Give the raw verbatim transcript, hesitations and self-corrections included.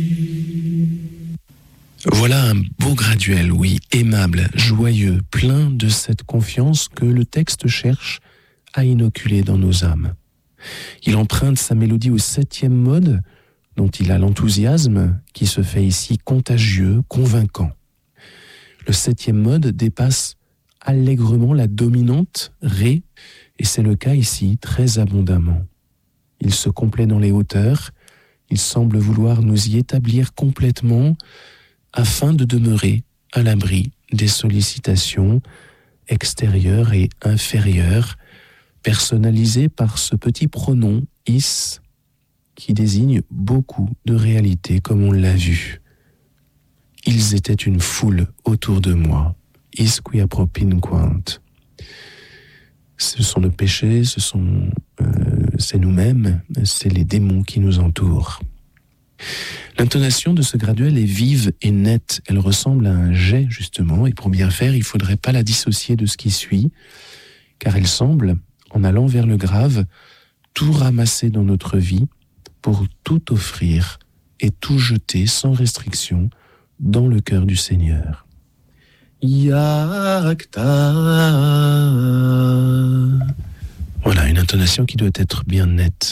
Voilà un beau graduel, oui, aimable, joyeux, plein de cette confiance que le texte cherche à inoculer dans nos âmes. Il emprunte sa mélodie au septième mode, dont il a l'enthousiasme, qui se fait ici contagieux, convaincant. Le septième mode dépasse allègrement la dominante Ré, et c'est le cas ici très abondamment. Il se complaît dans les hauteurs, il semble vouloir nous y établir complètement afin de demeurer à l'abri des sollicitations extérieures et inférieures, personnalisées par ce petit pronom « is » qui désigne beaucoup de réalités comme on l'a vu. Ils étaient une foule autour de moi. Is qui appropinquant. Ce sont nos péchés, ce sont, euh, c'est nous-mêmes, c'est les démons qui nous entourent. L'intonation de ce graduel est vive et nette. Elle ressemble à un jet, justement, et pour bien faire, il ne faudrait pas la dissocier de ce qui suit, car elle semble, en allant vers le grave, tout ramasser dans notre vie pour tout offrir et tout jeter sans restriction dans le cœur du Seigneur. Yakta. Voilà, une intonation qui doit être bien nette.